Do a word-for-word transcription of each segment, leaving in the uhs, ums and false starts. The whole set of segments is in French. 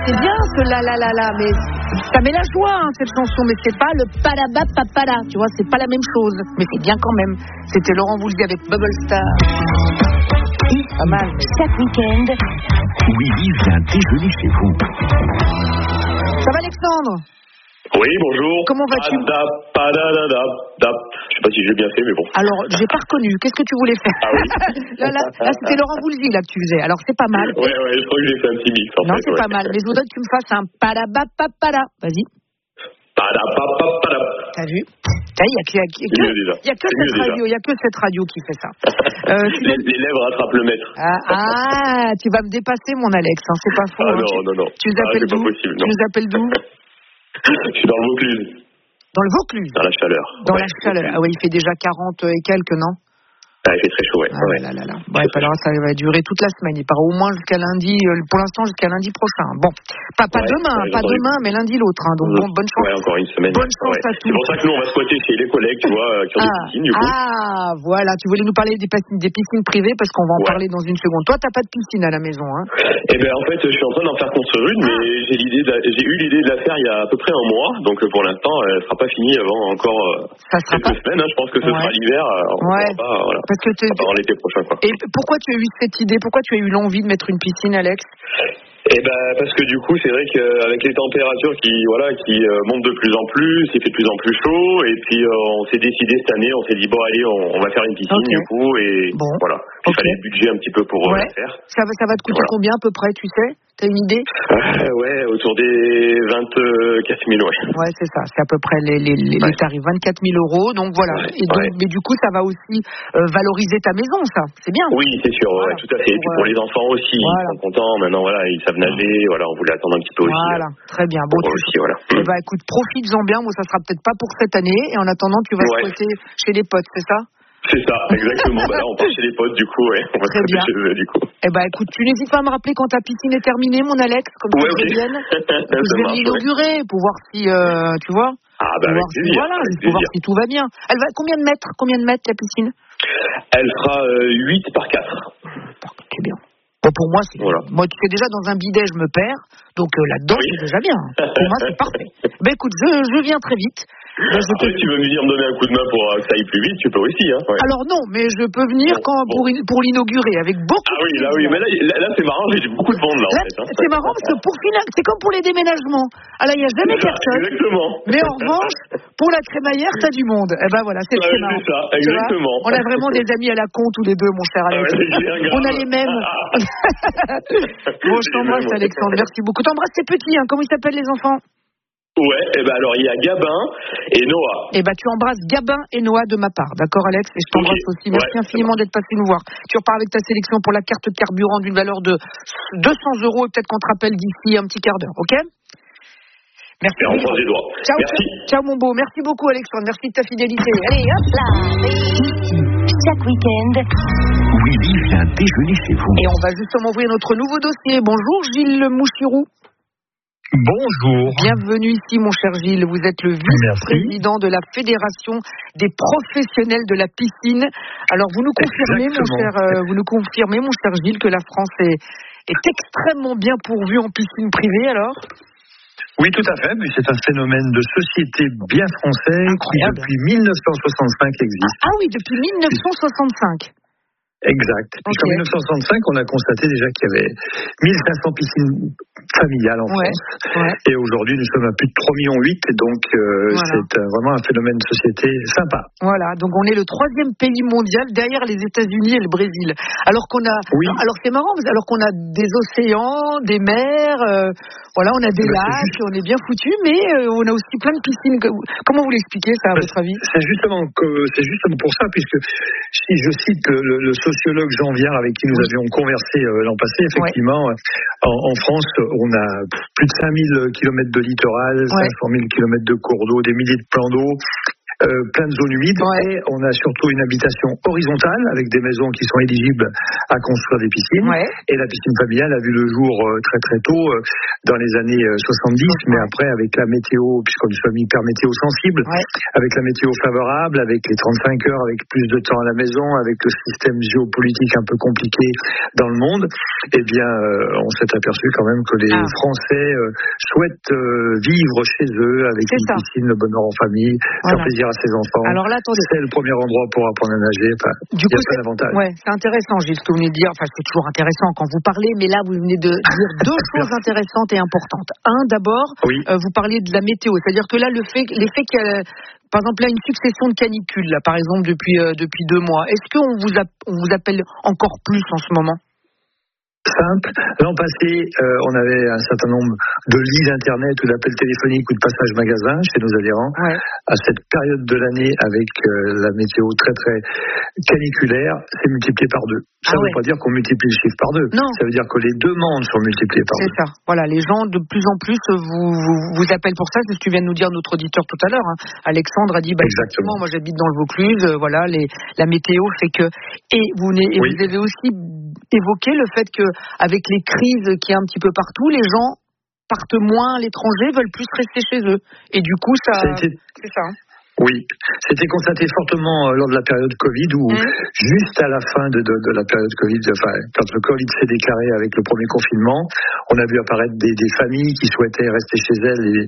c'est bien ce la la la la, mais ça met la joie hein, cette chanson, mais c'est pas le palaba papala, tu vois, c'est pas la même chose, mais c'est bien quand même. C'était Laurent Voulzy avec Bubble Star. Pas mal. Mais... Chaque week-end, Willy vient déjeuner chez vous. Ça va Alexandre? Oui, bonjour. Comment vas-tu? Padap, padadadap, dap. Je sais pas si j'ai bien fait, mais bon. Alors, j'ai pas reconnu. Qu'est-ce que tu voulais faire? Ah oui. là, là, là, c'était Laurent Voulzy là que tu faisais. Alors, c'est pas mal. Ouais, ouais, je crois que j'ai fait un petit mix. En non, fait, c'est ouais. pas mal. Mais je voudrais que tu me fasses un palabapapala. Vas-y. Padapapapala. T'as vu? Il y a que, y a que, y a que cette déjà. radio, il y a que cette radio qui fait ça. Euh, tu les, les lèvres attrapent le maître. Ah, ah, tu vas me dépasser, mon Alex. Hein, c'est pas faux. Ah hein. non, tu, non, non. Tu nous ah, appelles c'est d'où? pas possible, Tu non. nous appelles d'où? Je suis dans le Vaucluse. Dans le Vaucluse. Dans la chaleur. Dans ouais, la chaleur. Ah oui, il fait déjà quarante et quelques, non? Ah, il fait très chaud, ouais. Ah ouais. là là là. Bref, alors ça va durer toute la semaine. Il part au moins jusqu'à lundi, euh, pour l'instant jusqu'à lundi prochain. Bon, pas, pas ouais, demain, ouais, pas demain, mais lundi l'autre. Hein. Donc bon, bonne chance. Ouais, encore une semaine. Bonne chance ouais. à tous. C'est pour ça que nous, on va squatter chez les collègues, tu vois, qui ont ah, des piscines, du coup. Ah, voilà. Tu voulais nous parler des piscines, des piscines privées parce qu'on va en ouais. parler dans une seconde. Toi, t'as pas de piscine à la maison, hein? Eh ben, en fait, je suis en train d'en faire construire une, mais ah. j'ai l'idée, de, j'ai eu l'idée de la faire il y a à peu près un mois. Donc, pour l'instant, elle sera pas finie avant encore ça sera quelques pas... semaines. Hein. Je pense que ce ouais. sera l'hiver. On ouais. Pas, voilà. Parce que tu avant l'été prochain, quoi. Et pourquoi tu as eu cette idée? Pourquoi tu as eu l'envie de mettre une piscine, Alex? Eh ben parce que du coup c'est vrai qu'avec les températures qui voilà qui euh, montent de plus en plus, il fait de plus en plus chaud et puis euh, on s'est décidé cette année, on s'est dit bon allez on, on va faire une piscine okay. du coup et bon. voilà. Il okay. fallait le budget un petit peu pour ouais. euh, la faire. Ça va, ça va te coûter voilà. combien à peu près, tu sais? T'as une idée? euh, Ouais, autour des vingt-quatre mille, ouais. Ouais, c'est ça, c'est à peu près les, les, les, ouais. les tarifs, vingt-quatre mille euros, donc voilà. Ouais. Et donc, ouais. Mais du coup, ça va aussi euh, valoriser ta maison, ça, c'est bien. Oui, c'est sûr, voilà. ouais, tout à fait. Et puis pour les enfants aussi, voilà. ils sont contents, maintenant, voilà, ils savent nager, voilà, on voulait attendre un petit peu aussi. Voilà, hein. Très bien. Bon, tu... aussi, voilà. Eh ben, écoute, profites-en bien, moi, ça sera peut-être pas pour cette année, et en attendant, tu vas ouais. squatter chez les potes, c'est ça? C'est ça, exactement. bah là, on part chez les potes, du coup, ouais. On va très bien. Chez eux, du coup. Eh ben, écoute, tu n'hésites pas à me rappeler quand ta piscine est terminée, mon Alex, comme ça, ouais, okay. je vienne. Je vais l'inaugurer ouais. pour voir si, euh, tu vois. Ah, bah, avec plaisir. Si, voilà, pour voir si tout va bien. Elle va combien de mètres, combien de mètres, la piscine? Elle fera euh, huit par quatre. C'est bien. Bon, pour moi, c'est, voilà. moi, tu sais déjà, dans un bidet, je me perds. Donc, euh, là-dedans, oui. c'est déjà bien. Pour moi, c'est parfait. Ben, écoute, je, je viens très vite. Ben, je Après, te... si tu veux venir me donner un coup de main pour que ça aille plus vite, tu peux aussi. Hein, ouais. Alors non, mais je peux venir bon, quand, bon. Pour, pour l'inaugurer avec beaucoup ah, de oui, là, oui, mais là, là, là c'est marrant, j'ai beaucoup de monde là. là en fait, hein. C'est marrant parce que pour finir, c'est comme pour les déménagements. Ah là, il n'y a jamais ça, personne. Exactement. Mais en revanche, pour la crémaillère, t'as du monde. Eh ben voilà, c'est, ouais, c'est marrant. C'est ça, exactement. On a vraiment des amis à la con tous les deux, mon cher Alex. Ah ouais, on a les mêmes. Bon, je t'embrasse, Alexandre. Merci beaucoup. T'embrasses tes petits, hein. Comment ils s'appellent les enfants? Ouais, et ben alors il y a Gabin et Noah. Et ben tu embrasses Gabin et Noah de ma part, d'accord Alex? Et je t'embrasse okay. aussi. Merci ouais, infiniment d'être passé nous voir. Tu repars avec ta sélection pour la carte carburant d'une valeur de deux cents euros et peut-être qu'on te rappelle d'ici un petit quart d'heure, ok? Merci. Et on croise les doigts. Ciao, merci. Ciao mon beau. Merci beaucoup Alexandre. Merci de ta fidélité. Allez, hop là. Chaque week-end, Willy vient déjeuner chez vous. Et on va justement ouvrir notre nouveau dossier. Bonjour Gilles Mouchirou. Bonjour. Bienvenue ici, mon cher Gilles. Vous êtes le vice-président de la Fédération des professionnels de la piscine. Alors, vous nous confirmez, mon cher, euh, vous nous confirmez, mon cher Gilles, que la France est, est extrêmement bien pourvue en piscine privée, alors? Oui, tout à fait. Mais c'est un phénomène de société bien français Incroyable. Qui, depuis mille neuf cent soixante-cinq, existe. Ah oui, depuis mille neuf cent soixante-cinq. Exact. Okay. Puisqu'en mille neuf cent soixante-cinq, on a constaté déjà qu'il y avait mille cinq cents piscines familiales en ouais, France. Ouais. Et aujourd'hui, nous sommes à plus de trois virgule huit millions. Et donc, euh, voilà. c'est euh, vraiment un phénomène de société sympa. Voilà. Donc, on est le troisième pays mondial derrière les États-Unis et le Brésil. Alors qu'on a, oui. alors c'est marrant, alors qu'on a des océans, des mers, euh, voilà, on a des bah, lacs, juste... on est bien foutu, mais euh, on a aussi plein de piscines. Comment vous l'expliquez ça, à bah, votre avis? C'est justement que, c'est justement pour ça, puisque si je cite le, le, le sociologue Jean Viard avec qui nous avions conversé euh, l'an passé, effectivement, ouais. en, en France, on a plus de cinq mille kilomètres de littoral, ouais. cinq cent mille kilomètres de cours d'eau, des milliers de plans d'eau. euh, plein de zones humides, ouais. Et on a surtout une habitation horizontale avec des maisons qui sont éligibles à construire des piscines. Ouais. Et la piscine familiale a vu le jour euh, très très tôt euh, dans les années euh, soixante-dix, ouais. Mais après avec la météo, puisqu'on nous sommes hyper météo sensibles, ouais. Avec la météo favorable, avec les trente-cinq heures, avec plus de temps à la maison, avec le système géopolitique un peu compliqué dans le monde, eh bien euh, on s'est aperçu quand même que les ah. Français euh, souhaitent euh, vivre chez eux avec c'est une ça. Piscine, le bonheur en famille, voilà. Faire plaisir à ses enfants. Alors là, attendez. C'est le premier endroit pour apprendre à nager. Enfin, du coup, il y a plein d'avantages. Ouais, c'est intéressant, Gilles, ce que vous venez de dire. Enfin, c'est toujours intéressant quand vous parlez, mais là, vous venez de dire deux choses intéressantes et importantes. Un, d'abord, oui. euh, vous parliez de la météo, c'est-à-dire que là, le fait, l'effet qu'il y a, par exemple, là, une succession de canicules, là, par exemple, depuis euh, depuis deux mois. Est-ce qu'on vous a, on vous appelle encore plus en ce moment? Simple. L'an passé, euh, on avait un certain nombre de lits d'internet ou d'appels téléphoniques ou de passages magasins chez nos adhérents. Ouais. À cette période de l'année, avec euh, la météo très très caniculaire, c'est multiplié par deux. Ça ne ah veut ouais. pas dire qu'on multiplie le chiffre par deux. Non. Ça veut dire que les demandes sont multipliées par c'est deux. C'est ça. Voilà, les gens de plus en plus vous, vous, vous appellent pour ça. C'est ce que vient de nous dire notre auditeur tout à l'heure. Hein. Alexandre a dit, bah, exactement, moi j'habite dans le Vaucluse, euh, voilà, les, la météo fait que... Et vous, et oui. vous avez aussi évoqué le fait que avec les crises qu'il y a un petit peu partout, les gens partent moins à l'étranger, veulent plus rester chez eux. Et du coup, ça, ça été... c'est ça. Hein. Oui, c'était constaté fortement lors de la période Covid où, mmh. juste à la fin de, de, de la période Covid, enfin, quand le Covid s'est déclaré avec le premier confinement, on a vu apparaître des, des familles qui souhaitaient rester chez elles et,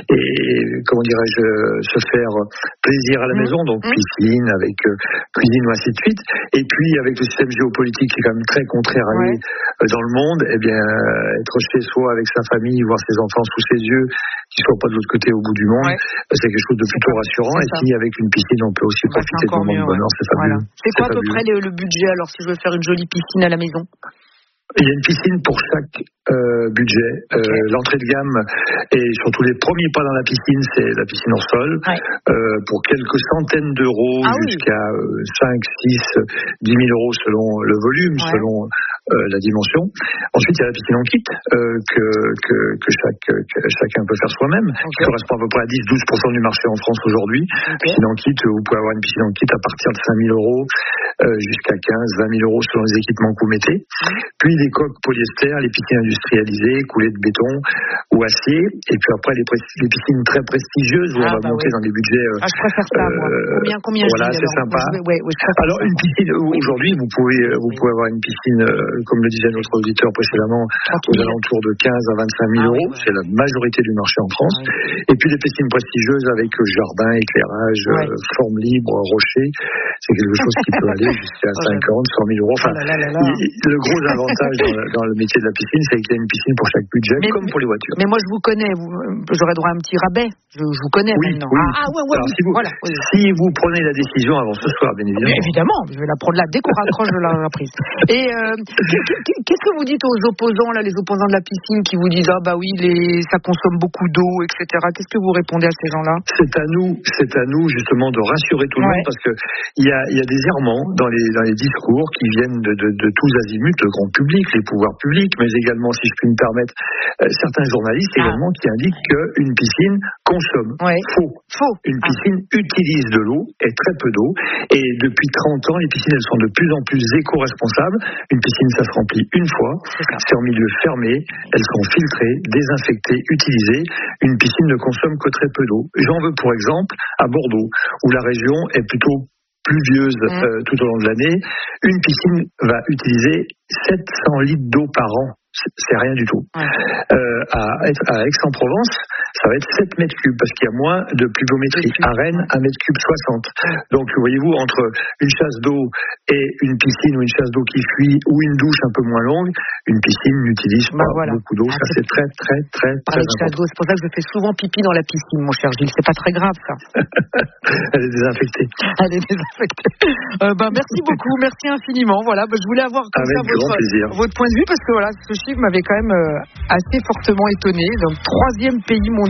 et comment dirais-je, se faire plaisir à la mmh. maison, donc mmh. piscine, avec euh, cuisine ou ainsi de suite. Et puis, avec le système géopolitique qui est quand même très contrarié ouais. dans le monde, eh bien, être chez soi avec sa famille, voir ses enfants sous ses yeux, qui ne soient pas de l'autre côté au bout du monde, ouais. c'est quelque chose de plutôt rassurant. Et si avec une piscine, on peut aussi bah, profiter de moments de bonheur, c'est fabuleux. Voilà. C'est quoi c'est à peu près le, le budget, alors, si je veux faire une jolie piscine à la maison? Il y a une piscine pour chaque euh, budget. Okay. Euh, l'entrée de gamme et surtout les premiers pas dans la piscine, c'est la piscine hors sol. Ouais. Euh, pour quelques centaines d'euros ah, jusqu'à oui. cinq, six, dix mille euros selon le volume, ouais. selon euh, la dimension. Ensuite, il y a la piscine en kit euh, que, que, que, chaque, que chacun peut faire soi-même, okay. qui correspond à peu près à dix à douze pour cent du marché en France aujourd'hui. Okay. Piscine en kit, vous pouvez avoir une piscine en kit à partir de cinq mille euros euh, jusqu'à quinze à vingt mille euros selon les équipements que vous mettez. Mmh. Puis les coques polyester, les piscines industrialisées, coulées de béton ou acier. Et puis après, les, pré- les piscines très prestigieuses où ah, on va bah monter ouais. dans des budgets... Euh, ah, je préfère ça, moi. Combien, combien Voilà, je dis, c'est alors, sympa. Ouais, ouais, alors, une piscine, aujourd'hui, vous pouvez, vous pouvez avoir une piscine, euh, comme le disait notre auditeur précédemment, aux alentours de quinze à vingt-cinq mille euros. Ah, ouais, ouais. C'est la majorité du marché en France. Ouais. Et puis, les piscines prestigieuses avec jardin, éclairage, ouais. euh, forme libre, rocher. C'est quelque chose qui peut aller jusqu'à cinquante, cent mille euros. Enfin, oh là là là là. Le gros avantage dans, la, dans le métier de la piscine, c'est qu'il y a une piscine pour chaque budget, mais, comme pour les voitures. Mais moi, je vous connais. Vous, j'aurais droit à un petit rabais. Je, je vous connais oui, maintenant. Oui. Ah, ah ouais, ouais. Alors, oui. si, vous, voilà. si vous prenez la décision avant ce soir, bien évidemment. Mais évidemment, je vais la prendre là dès qu'on raccroche de la reprise. Et euh, qu'est-ce que vous dites aux opposants, là, les opposants de la piscine, qui vous disent ah bah oui, les, ça consomme beaucoup d'eau, et cetera. Qu'est-ce que vous répondez à ces gens-là? C'est à nous, c'est à nous justement de rassurer tout le ouais. monde, parce que il y a, il y a des errements dans les dans les discours qui viennent de, de, de tous azimuts, le grand public, les pouvoirs publics, mais également, si je puis me permettre, euh, certains journalistes ah. également qui indiquent qu'une piscine consomme. Ouais. Faux. Faux. Une piscine ah. utilise de l'eau et très peu d'eau. Et depuis trente ans, les piscines, elles sont de plus en plus éco-responsables. Une piscine, ça se remplit une fois. C'est, c'est en milieu fermé. Elles sont filtrées, désinfectées, utilisées. Une piscine ne consomme que très peu d'eau. J'en veux pour exemple à Bordeaux, où la région est plutôt pluvieuse mmh. euh, tout au long de l'année. Une piscine va utiliser sept cents litres d'eau par an. C'est rien du tout. Ouais. Euh, à, à Aix-en-Provence, ça va être sept mètres cubes parce qu'il y a moins de pluviométrie. À Rennes, un mètre cube soixante. Donc, voyez-vous, entre une chasse d'eau et une piscine ou une chasse d'eau qui fuit ou une douche un peu moins longue, une piscine n'utilise pas bah voilà. beaucoup d'eau. Ah, ça, c'est, c'est très, très, très, très important. C'est pour ça que je fais souvent pipi dans la piscine, mon cher Gilles. C'est pas très grave, ça. Elle est désinfectée. Elle est désinfectée. Euh, ben, merci beaucoup. Merci infiniment. Voilà, ben, je voulais avoir comme Avec ça votre, votre point de vue parce que voilà, ce chiffre m'avait quand même euh, assez fortement étonné. Donc, troisième pays mondial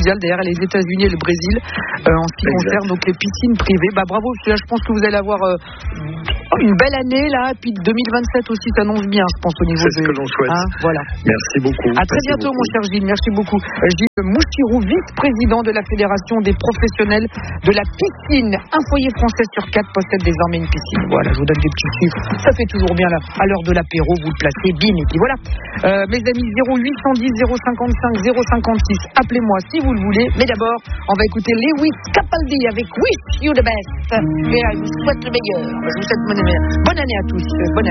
mondial derrière les États-Unis et le Brésil euh, en ce qui exact. concerne donc les piscines privées. Bah bravo, là je pense que vous allez avoir euh, une belle année là, puis deux mille vingt-sept aussi s'annonce bien, je pense au niveau c'est de. C'est ce que l'on souhaite. Hein, voilà. Merci beaucoup. À très merci bientôt, beaucoup. mon cher Gilles. Merci beaucoup. Euh, Gilles Mouchirou, vice-président de la Fédération des professionnels de la piscine. Un foyer français sur quatre possède désormais une piscine. Voilà, je vous donne des petits chiffres. Ça fait toujours bien là. À l'heure de l'apéro, vous le placez, bim, et puis voilà. Euh, mes amis, zéro huit cent dix, zéro cinquante-cinq, zéro cinquante-six. Appelez-moi si vous le voulez. Mais d'abord, on va écouter Lewis Capaldi avec Wish You the Best. Mais je vous souhaite le meilleur. Je vous souhaite bonne année, bonne année à tous. Bonne année.